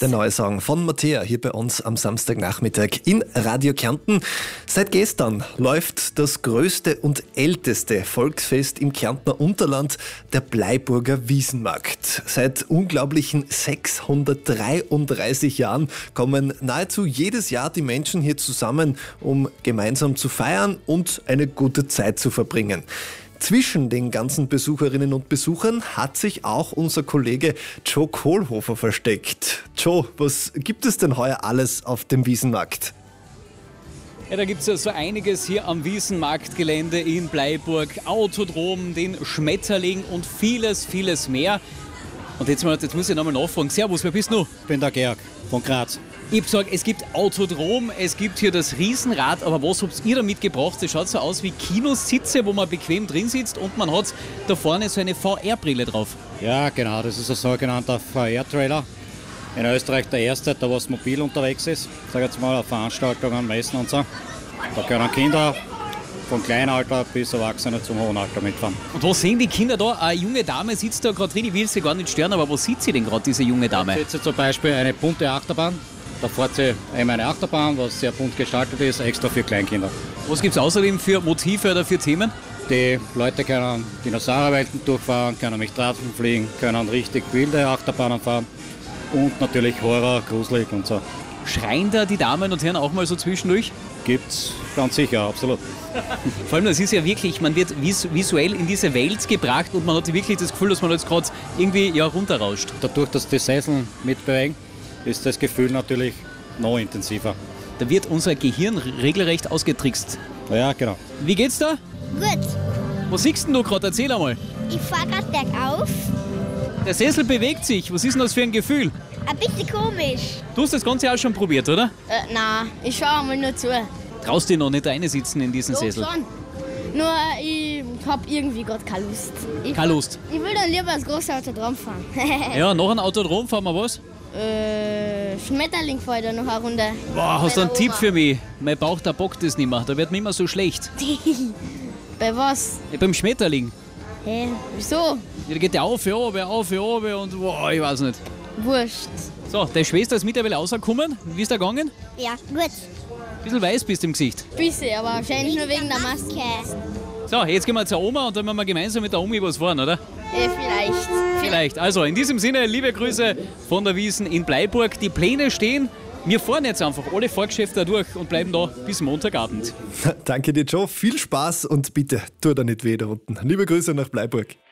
Der neue Song von Mattea hier bei uns am Samstagnachmittag in Radio Kärnten. Seit gestern läuft das größte und älteste Volksfest im Kärntner Unterland, der Bleiburger Wiesenmarkt. Seit unglaublichen 633 Jahren kommen nahezu jedes Jahr die Menschen hier zusammen, um gemeinsam zu feiern und eine gute Zeit zu verbringen. Zwischen den ganzen Besucherinnen und Besuchern hat sich auch unser Kollege Joe Kohlhofer versteckt. Joe, was gibt es denn heuer alles auf dem Wiesenmarkt? Ja, da gibt es ja so einiges hier am Wiesenmarktgelände in Bleiburg. Autodrom, den Schmetterling und vieles, vieles mehr. Und jetzt muss ich nochmal nachfragen. Servus, wer bist du? Ich bin der Georg von Graz. Ich habe gesagt, es gibt Autodrom, es gibt hier das Riesenrad, aber was habt ihr da mitgebracht? Das schaut so aus wie Kinositze, wo man bequem drin sitzt und man hat da vorne so eine VR-Brille drauf. Ja, genau, das ist ein sogenannter VR-Trailer. In Österreich der erste, der was mobil unterwegs ist. Sag jetzt mal auf Veranstaltungen, Messen und so. Da können Kinder von Kleinalter bis Erwachsene zum hohen Alter mitfahren. Und was sehen die Kinder da? Eine junge Dame sitzt da gerade drin, ich will sie gar nicht stören, aber was sieht sie denn gerade, diese junge Dame? Da sitzt sie zum Beispiel eine bunte Achterbahn. Da fährt sie eben eine Achterbahn, was sehr bunt gestaltet ist, extra für Kleinkinder. Was gibt es außerdem für Motive oder für Themen? Die Leute können Dinosaurierwelten durchfahren, können mit Drachen fliegen, können richtig wilde Achterbahnen fahren und natürlich Horror, gruselig und so. Schreien da die Damen und Herren auch mal so zwischendurch? Gibt's ganz sicher, absolut. Vor allem, das ist ja wirklich, man wird visuell in diese Welt gebracht und man hat wirklich das Gefühl, dass man jetzt gerade irgendwie runterrauscht. Dadurch, dass die Sesseln mitbewegen, ist das Gefühl natürlich noch intensiver. Da wird unser Gehirn regelrecht ausgetrickst. Ja, genau. Wie geht's da? Gut, Was siehst denn du gerade? Erzähl einmal. ich fahre gerade bergauf. Der Sessel bewegt sich. Was ist denn das für ein Gefühl? Ein bisschen komisch. Du hast das Ganze auch schon probiert, oder? Nein, ich schaue mal nur zu. Traust dich noch nicht reinsitzen in diesen Sessel? Schon. Nur ich habe irgendwie gerade keine Lust. Keine Lust. Ich will dann lieber das große Autodrom fahren. Ja, noch ein Autodrom, fahren wir was? Schmetterling fällt da noch eine Runde. Boah, hast du einen Tipp für mich? Mein Bauch, der bockt das nicht mehr. Da wird mir immer so schlecht. Bei was? Ja, beim Schmetterling. Hä? Wieso? Ja, da geht der auf und boah, ich weiß nicht. Wurscht. So, deine Schwester ist mittlerweile rausgekommen. Wie ist der gegangen? Ja, gut. Bisschen weiß bist du im Gesicht. Bisschen, aber wahrscheinlich nur wegen der Maske. So, jetzt gehen wir zur Oma und dann machen wir gemeinsam mit der Omi was fahren, oder? Vielleicht. Vielleicht. Also, in diesem Sinne, liebe Grüße von der Wiesn in Bleiburg. Die Pläne stehen. Wir fahren jetzt einfach alle Vorgeschäfte durch und bleiben da bis Montagabend. Danke dir, Joe. Viel Spaß und bitte tu da nicht weh da unten. Liebe Grüße nach Bleiburg.